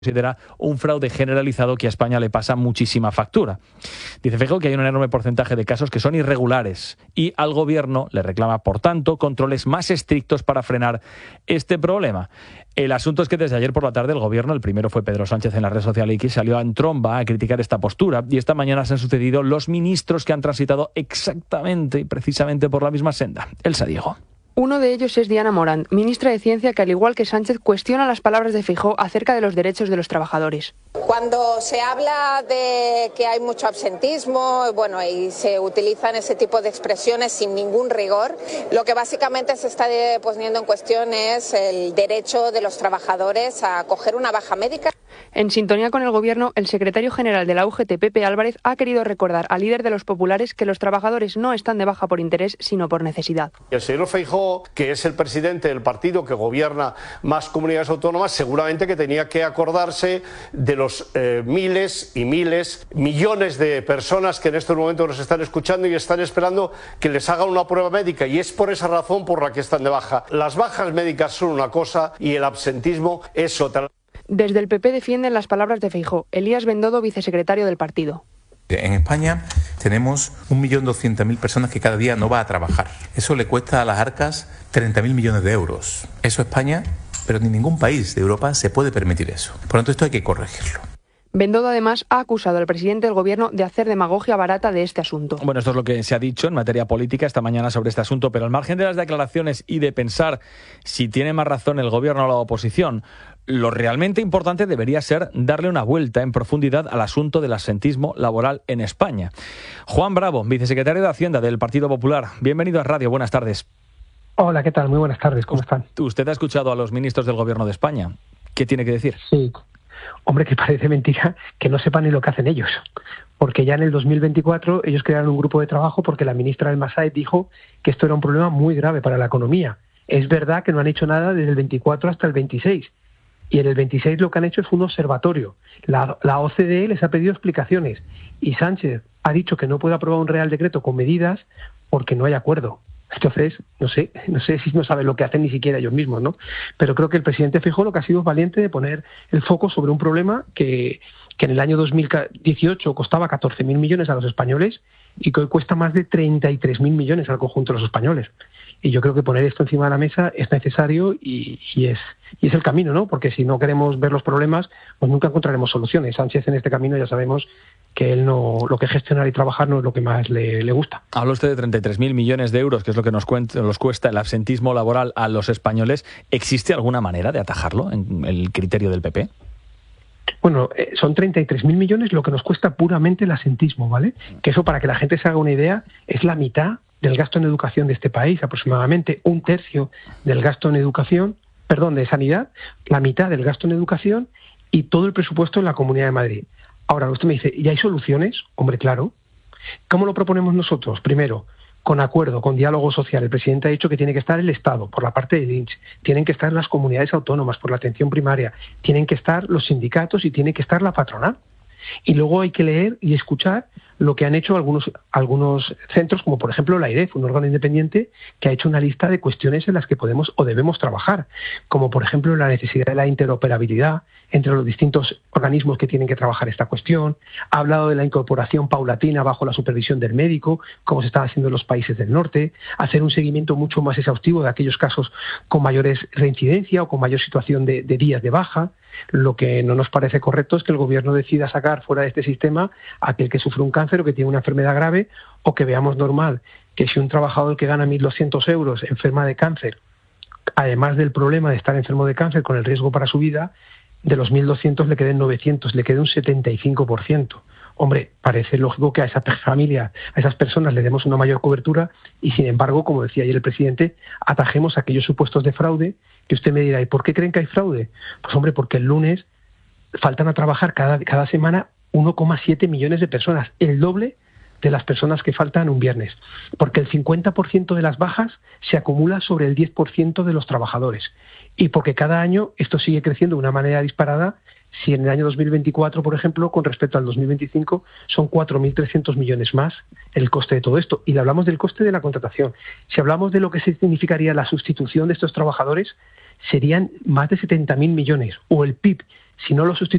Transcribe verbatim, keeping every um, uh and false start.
considera un fraude generalizado que a España le pasa muchísima factura. Dice Feijóo que hay un enorme porcentaje de casos que son irregulares y al gobierno le reclama, por tanto, controles más estrictos para frenar este problema. El asunto es que desde ayer por la tarde el gobierno, el primero fue Pedro Sánchez en la red social X, salió en tromba a criticar esta postura y esta mañana se han sucedido los ministros que han transitado exactamente y precisamente por la misma senda. Elsa Diego. Uno de ellos es Diana Morant, ministra de Ciencia, que al igual que Sánchez cuestiona las palabras de Feijóo acerca de los derechos de los trabajadores. Cuando se habla de que hay mucho absentismo, bueno, y se utilizan ese tipo de expresiones sin ningún rigor, lo que básicamente se está poniendo en cuestión es el derecho de los trabajadores a coger una baja médica. En sintonía con el gobierno, el secretario general de la U G T, Pepe Álvarez, ha querido recordar al líder de los populares que los trabajadores no están de baja por interés, sino por necesidad. El señor Feijóo, que es el presidente del partido que gobierna más comunidades autónomas, seguramente que tenía que acordarse de los eh, miles y miles, millones de personas que en estos momentos nos están escuchando y están esperando que les hagan una prueba médica, y es por esa razón por la que están de baja. Las bajas médicas son una cosa y el absentismo es otra. Desde el P P defienden las palabras de Feijóo. Elías Bendodo, vicesecretario del partido. En España tenemos un millón doscientas mil personas que cada día no va a trabajar. Eso le cuesta a las arcas treinta mil millones de euros. Eso España, pero ni ningún país de Europa se puede permitir eso. Por lo tanto, esto hay que corregirlo. Bendodo además ha acusado al presidente del gobierno de hacer demagogia barata de este asunto. Bueno, esto es lo que se ha dicho en materia política esta mañana sobre este asunto, pero al margen de las declaraciones y de pensar si tiene más razón el gobierno o la oposición, lo realmente importante debería ser darle una vuelta en profundidad al asunto del absentismo laboral en España. Juan Bravo, vicesecretario de Hacienda del Partido Popular, bienvenido a Radio, buenas tardes. Hola, ¿qué tal? Muy buenas tardes, ¿cómo están? ¿Usted ha escuchado a los ministros del gobierno de España? ¿Qué tiene que decir? Sí. Hombre, que parece mentira que no sepan ni lo que hacen ellos, porque ya en el dos mil veinticuatro ellos crearon un grupo de trabajo porque la ministra del Massaed dijo que esto era un problema muy grave para la economía. Es verdad que no han hecho nada desde el veinticuatro hasta el veintiséis, y en el veintiséis lo que han hecho es un observatorio. La, la O C D E les ha pedido explicaciones y Sánchez ha dicho que no puede aprobar un real decreto con medidas porque no hay acuerdo. Entonces, no sé, no sé si no saben lo que hacen ni siquiera ellos mismos, ¿no? Pero creo que el presidente Feijóo lo que ha sido es valiente de poner el foco sobre un problema que, que en el año dos mil dieciocho costaba catorce mil millones a los españoles y que hoy cuesta más de treinta y tres mil millones al conjunto de los españoles. Y yo creo que poner esto encima de la mesa es necesario y, y, es, y es el camino, ¿no? Porque si no queremos ver los problemas, pues nunca encontraremos soluciones. Sánchez en este camino ya sabemos que él no, lo que gestionar y trabajar no es lo que más le, le gusta. Habla usted de treinta y tres mil millones de euros, que es lo que nos, cuenta, nos cuesta el absentismo laboral a los españoles. ¿Existe alguna manera de atajarlo en el criterio del P P? Bueno, eh, son treinta y tres mil millones lo que nos cuesta puramente el absentismo, ¿vale? Que eso, para que la gente se haga una idea, es la mitad del gasto en educación de este país, aproximadamente un tercio del gasto en educación, perdón, de sanidad, la mitad del gasto en educación y todo el presupuesto en la Comunidad de Madrid. Ahora, usted me dice, ¿y hay soluciones? Hombre, claro. ¿Cómo lo proponemos nosotros? Primero, con acuerdo, con diálogo social. El presidente ha dicho que tiene que estar el Estado, por la parte de I N S, tienen que estar las comunidades autónomas, por la atención primaria, tienen que estar los sindicatos y tiene que estar la patronal. Y luego hay que leer y escuchar lo que han hecho algunos, algunos centros, como por ejemplo la I R E F, un órgano independiente que ha hecho una lista de cuestiones en las que podemos o debemos trabajar, como por ejemplo la necesidad de la interoperabilidad entre los distintos organismos que tienen que trabajar esta cuestión. Ha hablado de la incorporación paulatina bajo la supervisión del médico, como se está haciendo en los países del norte, hacer un seguimiento mucho más exhaustivo de aquellos casos con mayores reincidencia o con mayor situación de, de días de baja. Lo que no nos parece correcto es que el gobierno decida sacar fuera de este sistema a aquel que sufre un cáncer o que tiene una enfermedad grave, o que veamos normal que si un trabajador que gana mil doscientos euros enferma de cáncer, además del problema de estar enfermo de cáncer con el riesgo para su vida, de los mil doscientos le queden novecientos, le quede un setenta y cinco por ciento. Hombre, parece lógico que a esa familia, a esas personas le demos una mayor cobertura y, sin embargo, como decía ayer el presidente, atajemos aquellos supuestos de fraude que usted me dirá, ¿y por qué creen que hay fraude? Pues hombre, porque el lunes faltan a trabajar cada, cada semana uno coma siete millones de personas, el doble de las personas que faltan un viernes, porque el cincuenta por ciento de las bajas se acumula sobre el diez por ciento de los trabajadores y porque cada año esto sigue creciendo de una manera disparada. Si en el año dos mil veinticuatro, por ejemplo, con respecto al dos mil veinticinco, son cuatro mil trescientos millones más el coste de todo esto. Y le hablamos del coste de la contratación. Si hablamos de lo que significaría la sustitución de estos trabajadores, serían más de setenta mil millones. O el P I B si no lo sustituimos